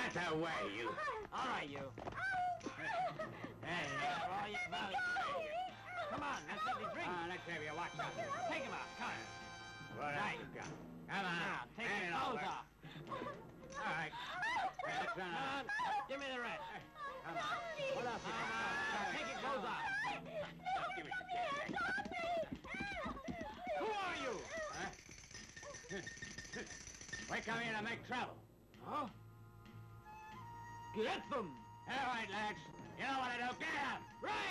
Right away, you. All right, you. Hey, for all your value. Come on, let's have the drink. Let's have you watch out. Take him out, come on. What else you got? Come on. Now, take hand your it clothes over. off. All right. That's Come on, give me the rest. Come on. What else you got? Take your clothes off. Just give me some change. Who are you? Huh? We come here to make trouble. Huh? Get them. All right, lads. You know what to do. Get 'em. Right.